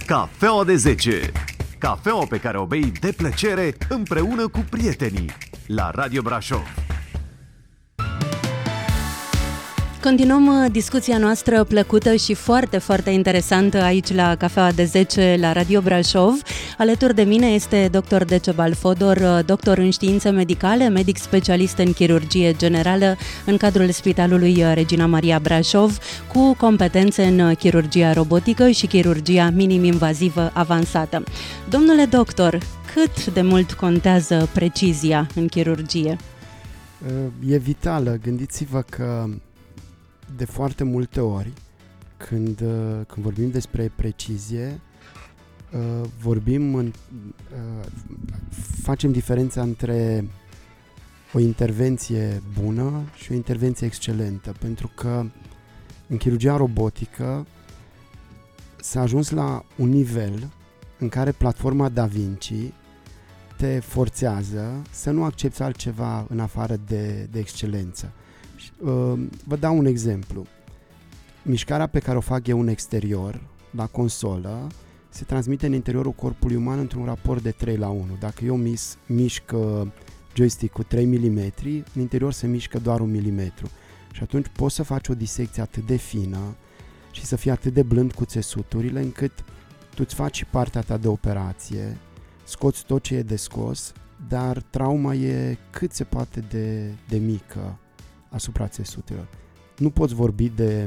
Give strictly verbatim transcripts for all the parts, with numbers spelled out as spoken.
Cafeaua de zece. Cafeaua pe care o bei de plăcere împreună cu prietenii. La Radio Brașov. Continuăm discuția noastră plăcută și foarte, foarte interesantă aici la Cafeaua de zece la Radio Brașov. Alături de mine este doctor Decebal Fodor, doctor în științe medicale, medic specialist în chirurgie generală în cadrul Spitalului Regina Maria Brașov, cu competențe în chirurgia robotică și chirurgia minim-invazivă avansată. Domnule doctor, cât de mult contează precizia în chirurgie? E vitală. Gândiți-vă că de foarte multe ori, când, când vorbim despre precizie, vorbim în, facem diferența între o intervenție bună și o intervenție excelentă, pentru că în chirurgia robotică s-a ajuns la un nivel în care platforma Da Vinci te forțează să nu accepti altceva în afară de, de excelență. Vă dau un exemplu. Mișcarea pe care o fac eu în exterior, la consolă, se transmite în interiorul corpului uman într-un raport de trei la unu. Dacă eu mis, mișc joystick cu trei milimetri, în interior se mișcă doar un milimetru. Și atunci poți să faci o disecție atât de fină și să fii atât de blând cu țesuturile, încât tu îți faci partea ta de operație, scoți tot ce e de scos, dar trauma e cât se poate de, de mică asupra țesuturilor. Nu poți vorbi de,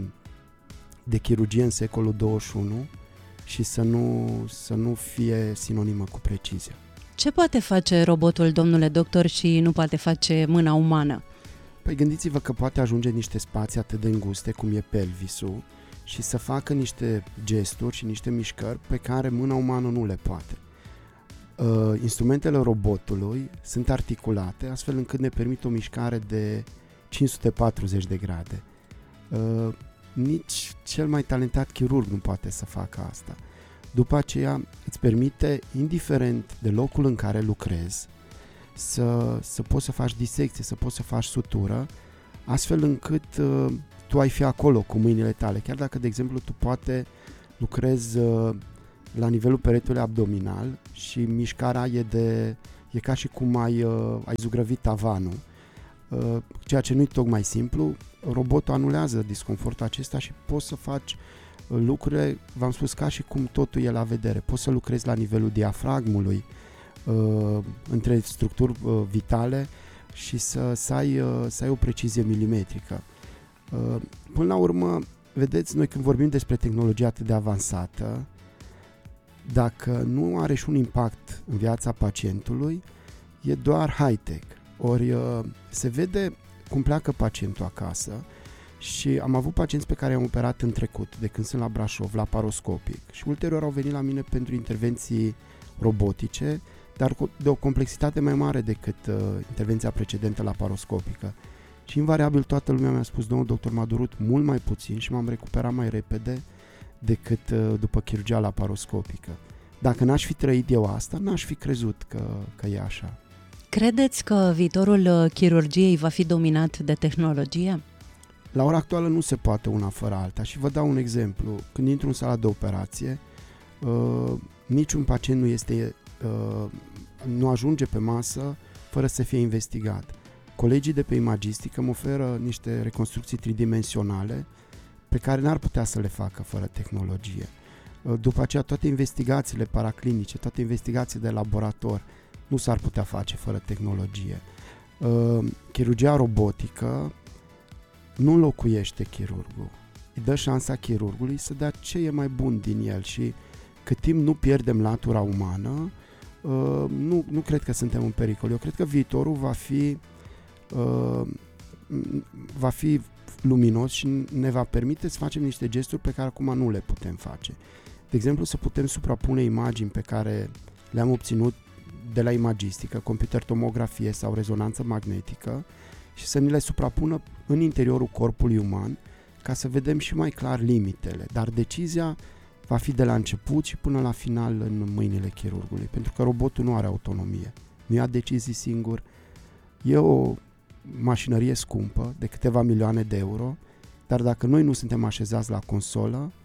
de chirurgie în secolul douăzeci și unu și să nu, să nu fie sinonimă cu precizie. Ce poate face robotul, domnule doctor, și nu poate face mâna umană? Păi gândiți-vă că poate ajunge în niște spații atât de înguste cum e pelvisul și să facă niște gesturi și niște mișcări pe care mâna umană nu le poate. Uh, instrumentele robotului sunt articulate astfel încât ne permit o mișcare de cinci sute patruzeci de grade. Uh, nici cel mai talentat chirurg nu poate să facă asta. După aceea îți permite, indiferent de locul în care lucrezi, să, să poți să faci disecție, să poți să faci sutură, astfel încât uh, tu ai fi acolo cu mâinile tale. Chiar dacă, de exemplu, tu poate lucrezi uh, la nivelul peretului abdominal și mișcarea e, de, e ca și cum ai, uh, ai zugrăvit tavanul. Uh, ceea ce nu-i tocmai simplu, robotul anulează disconfortul acesta și poți să faci uh, lucrurile, v-am spus, ca și cum totul e la vedere. Poți să lucrezi la nivelul diafragmului, uh, între structuri uh, vitale și să, să, ai, uh, să ai o precizie milimetrică. Uh, până la urmă, vedeți, noi când vorbim despre tehnologie atât de avansată, dacă nu are și un impact în viața pacientului, e doar high-tech. Ori se vede cum pleacă pacientul acasă și am avut pacienți pe care i-am operat în trecut, de când sunt la Brașov, la paroscopic, și ulterior au venit la mine pentru intervenții robotice, dar de o complexitate mai mare decât uh, intervenția precedentă la paroscopică. Și invariabil toată lumea mi-a spus: domnul doctor, m-a durut mult mai puțin și m-am recuperat mai repede decât uh, după chirurgia la paroscopică. Dacă n-aș fi trăit eu asta, n-aș fi crezut că, că e așa. Credeți că viitorul chirurgiei va fi dominat de tehnologie? La ora actuală nu se poate una fără alta și vă dau un exemplu. Când intru în sala de operație, uh, niciun pacient nu este, uh, nu ajunge pe masă fără să fie investigat. Colegii de pe imagistică îmi oferă niște reconstrucții tridimensionale pe care n-ar putea să le facă fără tehnologie. Uh, după aceea toate investigațiile paraclinice, toate investigațiile de laborator nu s-ar putea face fără tehnologie. Uh, chirurgia robotică nu înlocuiește chirurgul. Îi dă șansa chirurgului să dea ce e mai bun din el și cât timp nu pierdem latura umană, uh, nu, nu cred că suntem în pericol. Eu cred că viitorul va fi, uh, va fi luminos și ne va permite să facem niște gesturi pe care acum nu le putem face. De exemplu, să putem suprapune imagini pe care le-am obținut de la imagistică, computer tomografie sau rezonanță magnetică și să ni le suprapună în interiorul corpului uman ca să vedem și mai clar limitele. Dar decizia va fi de la început și până la final în mâinile chirurgului, pentru că robotul nu are autonomie, nu ia decizii singur. E o mașinărie scumpă de câteva milioane de euro, dar dacă noi nu suntem așezați la consolă,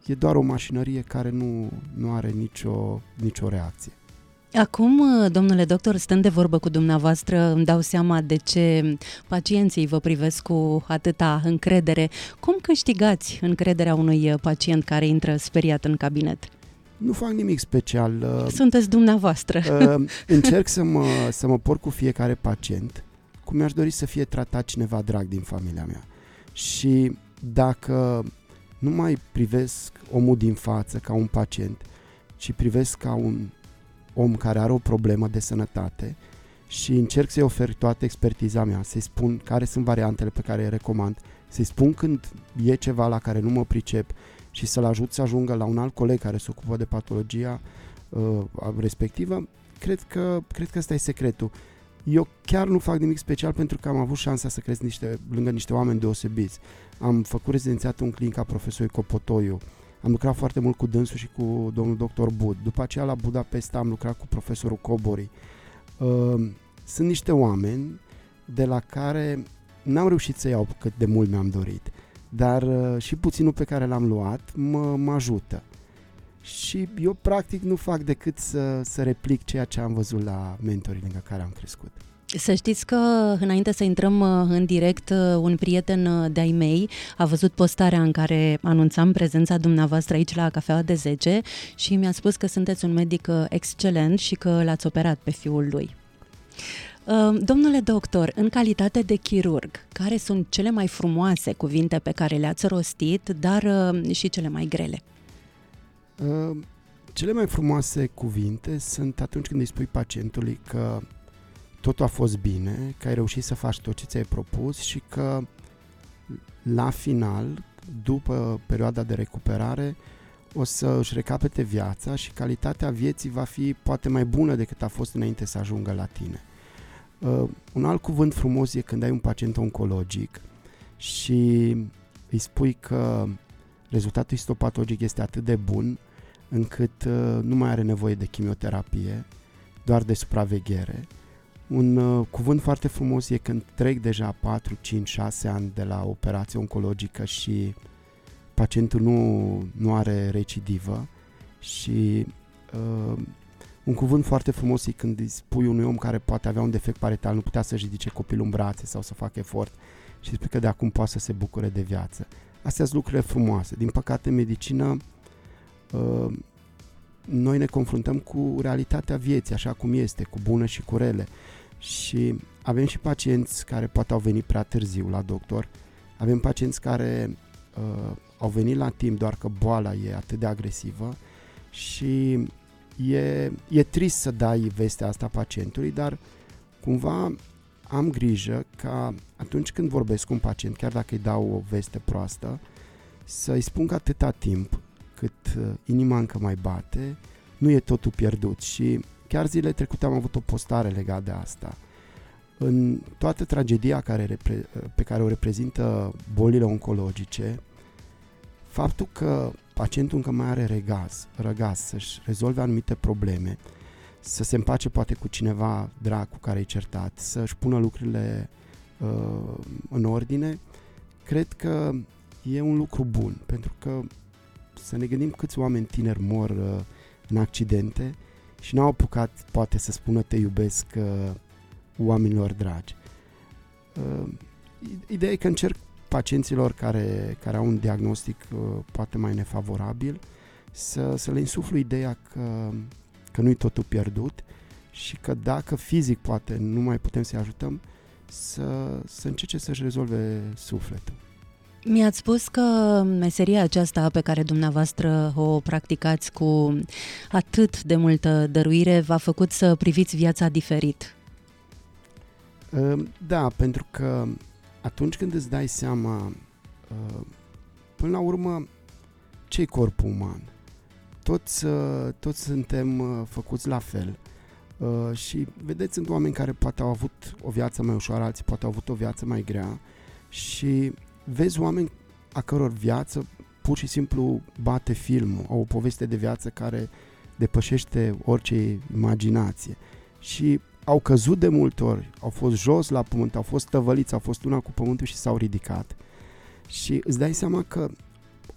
e doar o mașinărie care nu, nu are nicio, nicio reacție. Acum, domnule doctor, stând de vorbă cu dumneavoastră, îmi dau seama de ce pacienții vă privesc cu atâta încredere. Cum câștigați încrederea unui pacient care intră speriat în cabinet? Nu fac nimic special. Sunteți dumneavoastră. Încerc să mă, să mă port cu fiecare pacient cum mi-aș dori să fie tratat cineva drag din familia mea. Și dacă nu mai privesc omul din față ca un pacient, ci privesc ca un om care are o problemă de sănătate și încerc să-i ofer toată expertiza mea, să-i spun care sunt variantele pe care le recomand, să-i spun când e ceva la care nu mă pricep și să-l ajut să ajungă la un alt coleg care se ocupă de patologia uh, respectivă, cred că, cred că ăsta e secretul. Eu chiar nu fac nimic special pentru că am avut șansa să cresc niște, lângă niște oameni deosebiți. Am făcut rezidențiatul în clinica profesorului Copotoiu, am lucrat foarte mult cu dânsul și cu domnul doctor Bud. După aceea la Budapesta am lucrat cu profesorul Cobori. Uh, sunt niște oameni de la care n-am reușit să iau cât de mult mi-am dorit, dar uh, și puținul pe care l-am luat mă, mă ajută. Și eu practic nu fac decât să, să replic ceea ce am văzut la mentorii lângă care am crescut. Să știți că înainte să intrăm în direct, un prieten de-ai mei a văzut postarea în care anunțam prezența dumneavoastră aici la Cafeaua de zece și mi-a spus că sunteți un medic excelent și că l-ați operat pe fiul lui. Domnule doctor, în calitate de chirurg, care sunt cele mai frumoase cuvinte pe care le-ați rostit, dar și cele mai grele? Uh, cele mai frumoase cuvinte sunt atunci când îi spui pacientului că totul a fost bine, că ai reușit să faci tot ce ți-ai propus și că la final, după perioada de recuperare, o să își recapete viața și calitatea vieții va fi poate mai bună decât a fost înainte să ajungă la tine. Uh, un alt cuvânt frumos e când ai un pacient oncologic și îi spui că rezultatul histopatologic este atât de bun încât uh, nu mai are nevoie de chimioterapie, doar de supraveghere. Un uh, cuvânt foarte frumos e când trec deja patru, cinci, șase ani de la operație oncologică și pacientul nu, nu are recidivă și uh, un cuvânt foarte frumos e când îi spui unui om care poate avea un defect paretal, nu putea să-și ridice copilul în brațe sau să facă efort și spui că de acum poate să se bucure de viață. Astea sunt lucrurile frumoase. Din păcate, în medicină, uh, noi ne confruntăm cu realitatea vieții, așa cum este, cu bune și cu rele. Și avem și pacienți care poate au venit prea târziu la doctor, avem pacienți care uh, au venit la timp, doar că boala e atât de agresivă și e, e trist să dai vestea asta pacientului, dar cumva am grijă ca atunci când vorbesc cu un pacient, chiar dacă îi dau o veste proastă, să-i spun că atâta timp cât inima încă mai bate, nu e totul pierdut. Și chiar zilele trecute am avut o postare legată de asta. În toată tragedia care repre- pe care o reprezintă bolile oncologice, faptul că pacientul încă mai are regaz, răgaz să-și rezolve anumite probleme, să se împace poate cu cineva drag cu care e certat, să-și pună lucrurile uh, în ordine, cred că e un lucru bun, pentru că să ne gândim câți oameni tineri mor uh, în accidente și n-au apucat poate să spună te iubesc uh, oamenilor dragi. Uh, ideea e că încerc pacienților care, care au un diagnostic uh, poate mai nefavorabil să, să le insuflu ideea că, că nu-i totul pierdut și că dacă fizic poate nu mai putem să-i ajutăm, să, să încerce să-și rezolve sufletul. Mi-ați spus că meseria aceasta pe care dumneavoastră o practicați cu atât de multă dăruire v-a făcut să priviți viața diferit. Da, pentru că atunci când îți dai seama, până la urmă, ce-i corpul uman? Toți, toți suntem făcuți la fel. Și vedeți, sunt oameni care poate au avut o viață mai ușoară, alții poate au avut o viață mai grea și vezi oameni a căror viață pur și simplu bate filmul, au o poveste de viață care depășește orice imaginație și au căzut de multe ori, au fost jos la pământ, au fost tăvăliți, au fost una cu pământul și s-au ridicat și îți dai seama că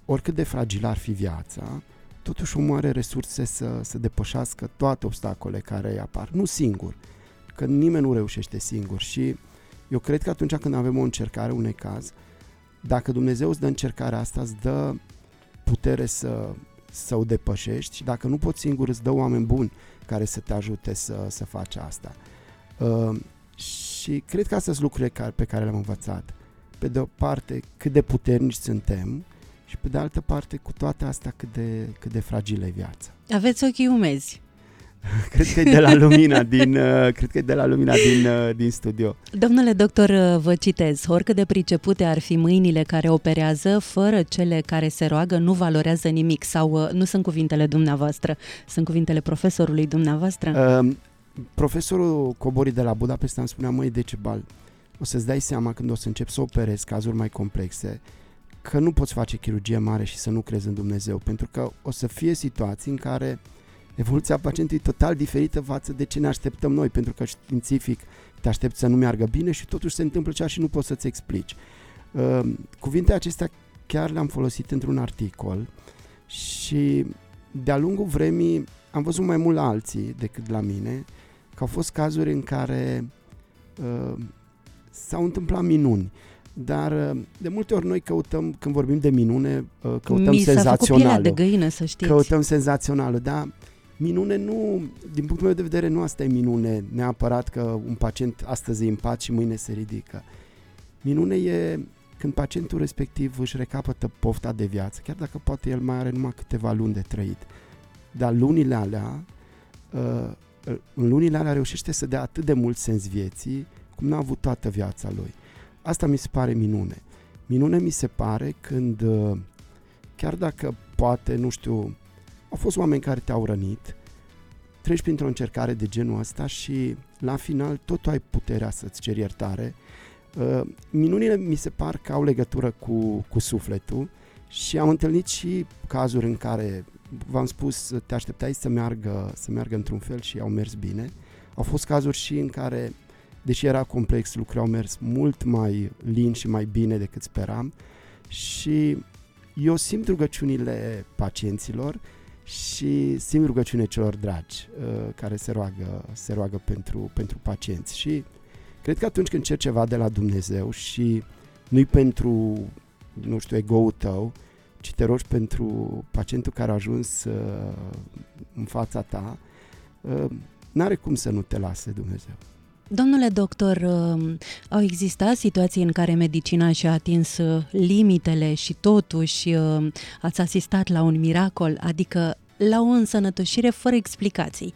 oricât de fragilă ar fi viața, totuși omul are resurse să, să depășească toate obstacole care îi apar. Nu singur, că nimeni nu reușește singur și eu cred că atunci când avem o încercare, un necaz, dacă Dumnezeu îți dă încercarea asta, îți dă putere să, să o depășești și dacă nu poți singur, îți dă oameni buni care să te ajute să, să faci asta. Uh, și cred că astea sunt lucrurile care, pe care le-am învățat. Pe de o parte, cât de puternici suntem și pe de altă parte, cu toate astea, cât de, cât de fragilă e viața. Aveți ochii umezi. Cred că e de la lumina din, uh, cred că e de la lumina din, uh, din studio. Domnule doctor, vă citez, oricât de pricepute ar fi mâinile care operează, fără cele care se roagă nu valorează nimic, sau uh, nu sunt cuvintele dumneavoastră, sunt cuvintele profesorului dumneavoastră? Uh, profesorul Cobori de la Budapesta îmi spunea, măi Decebal, o să-ți dai seama când o să începi să operezi cazuri mai complexe, că nu poți face chirurgie mare și să nu crezi în Dumnezeu, pentru că o să fie situații în care evoluția pacientului e total diferită față de ce ne așteptăm noi, pentru că științific te aștepți să nu meargă bine și totuși se întâmplă ceva și nu poți să-ți explici. Uh, cuvintele acestea chiar le-am folosit într-un articol și de-a lungul vremii am văzut mai mult la alții decât la mine, că au fost cazuri în care uh, s-au întâmplat minuni. Dar de multe ori noi căutăm, când vorbim de minune, căutăm Mi senzaționalul. s-a făcut pielea de găină, să știți. Căutăm senzaționalul, dar minune nu, din punctul meu de vedere, nu asta e minune, neapărat că un pacient astăzi e în pat și mâine se ridică. Minune e când pacientul respectiv își recapătă pofta de viață, chiar dacă poate el mai are numai câteva luni de trăit. Dar lunile alea, în lunile alea reușește să dea atât de mult sens vieții, cum n-a avut toată viața lui. Asta mi se pare minune. Minune mi se pare când, chiar dacă poate, nu știu, au fost oameni care te-au rănit, treci printr-o încercare de genul ăsta și la final tot tu ai puterea să-ți ceri iertare. Minunile mi se par că au legătură cu, cu sufletul și am întâlnit și cazuri în care, v-am spus, te așteptai să meargă, să meargă într-un fel și au mers bine. Au fost cazuri și în care, deși era complex, lucrurile au mers mult mai lin și mai bine decât speram și eu simt rugăciunile pacienților și simt rugăciune celor dragi uh, care se roagă, se roagă pentru, pentru pacienți și cred că atunci când ceri ceva de la Dumnezeu și nu-i pentru, nu știu, ego-ul tău, ci te rogi pentru pacientul care a ajuns uh, în fața ta, uh, n-are cum să nu te lase Dumnezeu. Domnule doctor, au existat situații în care medicina și-a atins limitele și totuși ați asistat la un miracol, adică la o însănătoșire fără explicații?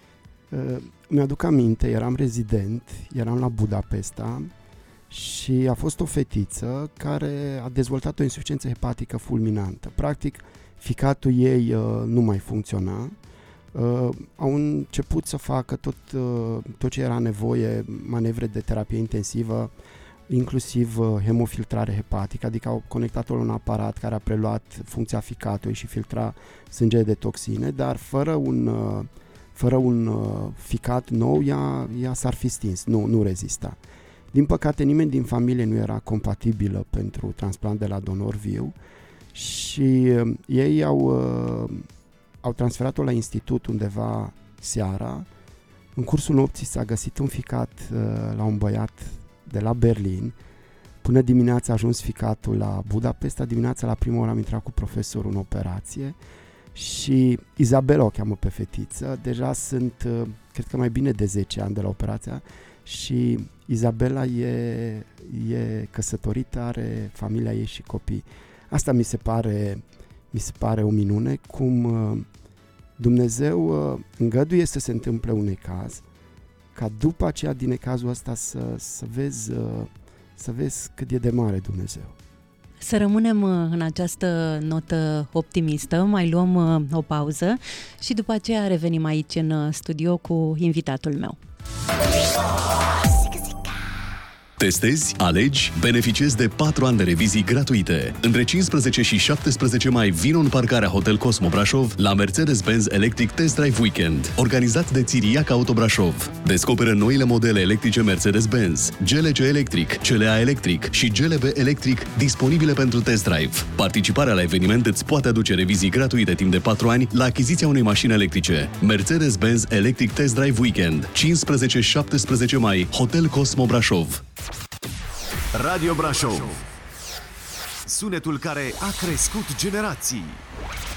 Mi-aduc aminte, eram rezident, eram la Budapesta și a fost o fetiță care a dezvoltat o insuficiență hepatică fulminantă. Practic, ficatul ei nu mai funcționa. Uh, au început să facă tot, uh, tot ce era nevoie, manevre de terapie intensivă, inclusiv uh, hemofiltrare hepatică, adică au conectat-o la un aparat care a preluat funcția ficatului și filtra sângele de toxine, dar fără un, uh, fără un uh, ficat nou, ea, ea s-ar fi stins, nu, nu rezista. Din păcate, nimeni din familie nu era compatibilă pentru transplant de la donor viu și uh, ei au... Uh, au transferat-o la institut undeva seara. În cursul nopții s-a găsit un ficat uh, la un băiat de la Berlin. Până dimineața a ajuns ficatul la Budapesta. Dimineața la prima oră am intrat cu profesorul în operație și Izabela o cheamă pe fetiță. Deja sunt, uh, cred că mai bine de zece ani de la operația și Izabela e, e căsătorită, are familia ei și copii. Asta mi se pare... Mi se pare o minune cum uh, Dumnezeu uh, îngăduie să se întâmple un necaz, ca după aceea din necazul ăsta să, să, vezi, uh, să vezi cât e de mare Dumnezeu. Să rămânem uh, în această notă optimistă, mai luăm uh, o pauză și după aceea revenim aici în uh, studio cu invitatul meu. Testezi, alegi, beneficiezi de patru ani de revizii gratuite. Între cincisprezece și șaptesprezece mai vino în parcarea Hotel Cosmo Brașov la Mercedes-Benz Electric Test Drive Weekend, organizat de Țiriac Auto Brașov. Descoperă noile modele electrice Mercedes-Benz, G L C Electric, C L A Electric și G L B Electric disponibile pentru test drive. Participarea la eveniment îți poate aduce revizii gratuite timp de patru ani la achiziția unei mașini electrice. Mercedes-Benz Electric Test Drive Weekend, cincisprezece șaptesprezece mai, Hotel Cosmo Brașov. Radio Brașov. Sunetul care a crescut generații.